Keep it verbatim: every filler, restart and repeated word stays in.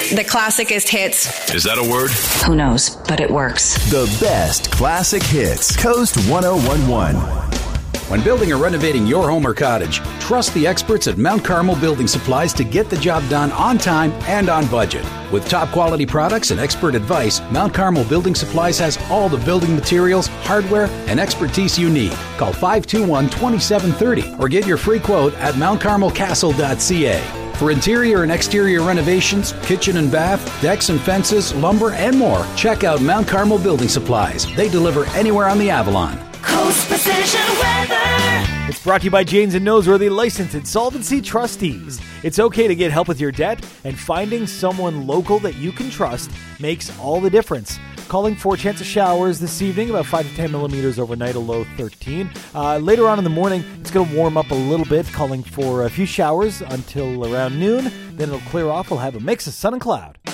the classicest hits. Is that a word? Who knows, but it works. The best classic hits. Coast one oh one one. When building or renovating your home or cottage, trust the experts at Mount Carmel Building Supplies to get the job done on time and on budget. With top quality products and expert advice, Mount Carmel Building Supplies has all the building materials, hardware, and expertise you need. Call five two one, two seven three zero or get your free quote at mount carmel castle dot c a. For interior and exterior renovations, kitchen and bath, decks and fences, lumber, and more, check out Mount Carmel Building Supplies. They deliver anywhere on the Avalon. Coast Precision Weather. It's brought to you by Janes and Noseworthy Licensed Insolvency Trustees. It's okay to get help with your debt, and finding someone local that you can trust makes all the difference. Calling for a chance of showers this evening, about five to ten millimeters overnight, a low thirteen. Uh, later on in the morning, it's going to warm up a little bit, calling for a few showers until around noon. Then it'll clear off. We'll have a mix of sun and cloud.